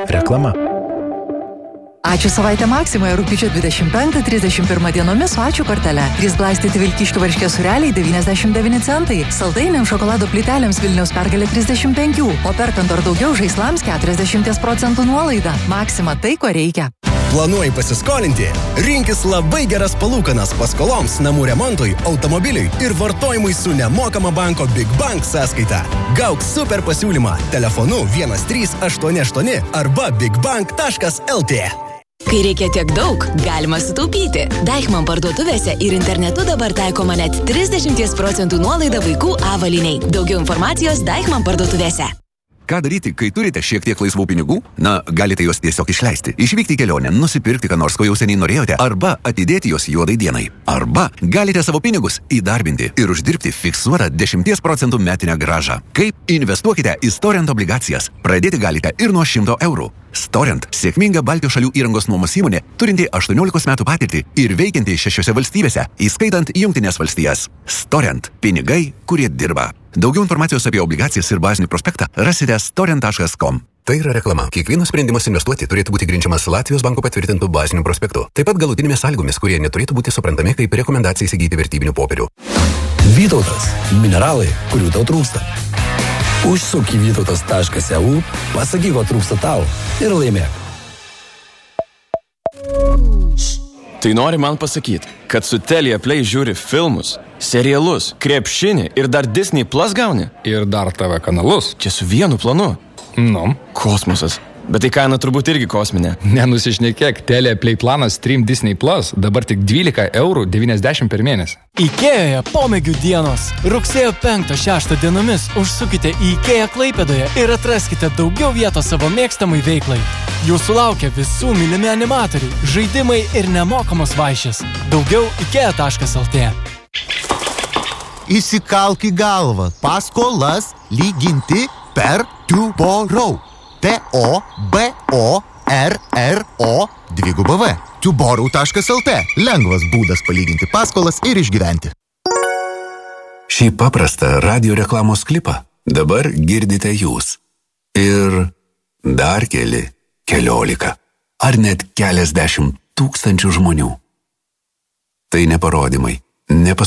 Reklama. Ačiū savaitę Maksimoje rugpjūčio 25-31 dienomis su ačiū kortele. 3 glaistyti Vilkiškių varškės sūreliai 99 centai. Saldainiams šokolado plytelėms Vilniaus pergalė 35, o perkant ar daugiau žaislams 40% nuolaida. Maksima tai, ko reikia. Planuoji pasiskolinti? Rinkis labai geras palūkanas paskoloms, namų remontui, automobiliui ir vartojimui su nemokama banko Big Bank sąskaita. Gauk super pasiūlymą telefonu 1388 arba bigbank.lt. Kai reikia tiek daug, galima sutaupyti. Deichmann parduotuvėse ir internetu dabar taikoma net 30% nuolaida vaikų avalynei. Daugiau informacijos Deichmann parduotuvėse. Ką daryti, kai turite šiek tiek laisvų pinigų? Na, galite juos tiesiog išleisti. Išvykti į kelionę, nusipirkti, ką nors, ko jau seniai norėjote, arba atidėti juos juodai dienai. Arba galite savo pinigus įdarbinti ir uždirbti fiksuotą 10% metinę grąžą. Kaip? Investuokite į Storent obligacijas. Pradėti galite ir nuo 100 eurų. Storent – sėkminga Baltijos šalių įrangos nuomos įmonė, turinti 18 metų patirtį ir veikianti 6 valstybėse, įskaitant Jungtines valstijas. Storent – pinigai, kurie dirba. Daugiau informacijos apie obligacijas ir bazinį prospektą rasite storent.com. Tai yra reklama. Kiekvienas sprendimas investuoti turėtų būti grindžiamas Latvijos banko patvirtintų bazinių prospektų. Taip pat galutinėmis sąlygomis, kurie neturėtų būti suprantami kaip rekomendacija įsigyti vertybinių popierių. Vytautas. Mineralai, kurių tau trūksta. Užsuk į vytautas.eu, pasakyk, ko trūksta tau ir laimėk. Tai nori man pasakyti, kad su Telia Play žiūri filmus, serialus, krepšinį ir dar Disney Plus gauni? Ir dar TV kanalus. Čia su vienu planu. Nu. Kosmosas. Bet tai kaina turbūt irgi kosminė. Nenusišnekėk, Telia Play planas Stream Disney Plus dabar tik 12,90 € per mėnesį. Ikėjoje pomėgių dienos. Rugsėjo 5-6 dienomis užsukite į Ikėją Klaipėdoje ir atraskite daugiau vietos savo mėgstamai veiklai. Jūsų laukia visų mylimi animatoriai, žaidimai ir nemokamos vaišės. Daugiau ikėja.lt. Įsikalk į galvą. Paskolas lyginti per Tuborau. T-O-B-O-R-R-O -V. Tuborau.lt. Lengvas būdas palyginti paskolas ir išgyventi. Šį paprastą radio reklamos klipą dabar girdite jūs. Ir dar keliolika, ar net keliasdešimt tūkstančių žmonių. Tai ne parodymai, ne